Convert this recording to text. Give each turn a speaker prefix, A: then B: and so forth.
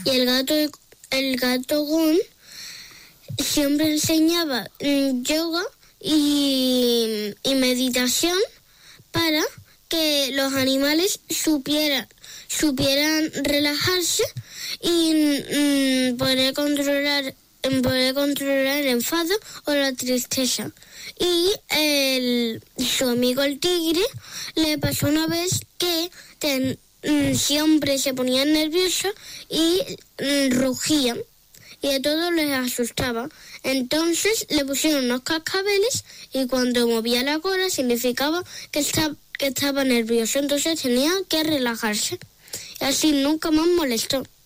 A: Y el gato Gon siempre enseñaba yoga y meditación para que los animales supieran relajarse y poder controlar el enfado o la tristeza. Y su amigo el tigre le pasó una vez que siempre se ponía nervioso y rugían y a todos les asustaba. Entonces le pusieron unos cascabeles y cuando movía la cola significaba que estaba nervioso, entonces tenía que relajarse y así nunca más molestó.